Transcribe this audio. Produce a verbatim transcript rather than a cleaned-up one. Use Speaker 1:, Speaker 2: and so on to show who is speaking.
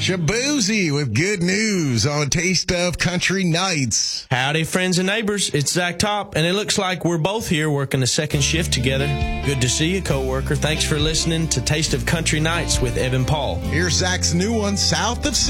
Speaker 1: Shabuzi with good news on Taste of Country Nights.
Speaker 2: Howdy, friends and neighbors. It's Zach Top, and it looks like we're both here working the second shift together. Good to see you, coworker. Thanks for listening to Taste of Country Nights with Evan Paul.
Speaker 1: Here's Zach's new one, South of